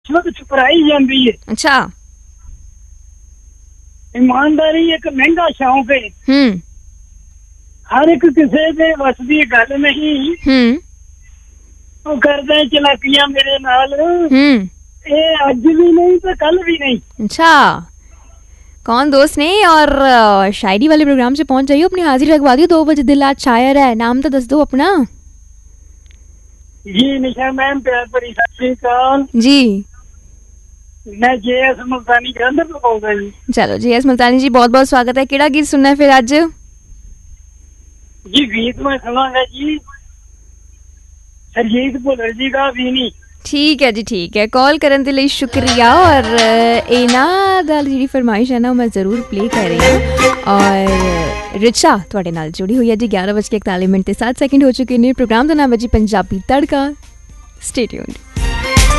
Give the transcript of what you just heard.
ਛੁਪਰਾਈ ਜਾਂਦੀ ਹੈ। ਅੱਛਾ। ਇਮਾਨਦਾਰੀ ਇੱਕ ਮਹਿੰਗਾ ਸ਼ੌਂਕ ਹੈ। ਹਰ ਇੱਕ ਕਿਸੇ ਦੇ ਵੱਸ ਦੀ ਗੱਲ ਨਹੀਂ। ਉਹ ਕਰਦਾ ਚਲਾਕੀਆਂ ਮੇਰੇ ਨਾਲ, ਇਹ ਅੱਜ भी नहीं तो कल भी नहीं। अच्छा, कौन दोस्त ने? और शायरी वाले प्रोग्राम से पहुंच जाइए, अपनी हाजिरी लगवा दियो। 2 बजे दिल आज शायर है, नाम तो दस दो अपना। जी निशा मैम, प्यार भरी सत श्री अकाल जी। मैं JS मुल्तानी जलंधर तो बोल रहा जी। चलो JS मुल्तानी जी, बहुत बहुत स्वागत है। केड़ा गीत सुनना है फिर आज? जी गीत मैं सुनांगा जी सरजीत भुल्लर जी का वीनी। ठीक है जी, ठीक है। कॉल करने के लिए शुक्रिया। और इन्हां दा जिहड़ी फरमाइश है ना, मैं ज़रूर प्ले कर रही हूँ। और रिचा तुहाडे नाल जुड़ी हुई है जी। 11:41 हो चुके ने। प्रोग्राम का नाम है जी पंजाबी तड़का। Stay tuned.